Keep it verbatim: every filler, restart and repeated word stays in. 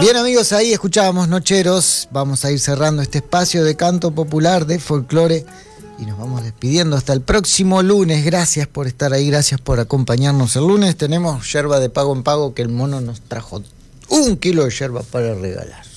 Bien, amigos, ahí escuchábamos Nocheros. Vamos a ir cerrando este espacio de canto popular, de folclore, y nos vamos despidiendo hasta el próximo lunes. Gracias por estar ahí, gracias por acompañarnos. El lunes tenemos yerba de pago en pago, que el mono nos trajo un kilo de yerba para regalar.